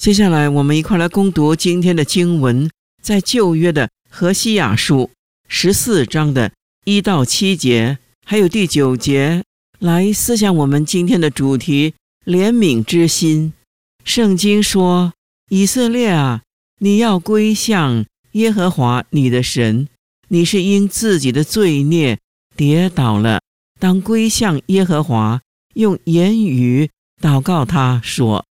接下来我们一块来攻读今天的经文，在旧约的何西亚书14章的1到7节，还有第9节，来思想我们今天的主题，怜悯之心。圣经说，以色列啊，你要归向耶和华你的神，你是因自己的罪孽跌倒了，当归向耶和华，用言语祷告他说，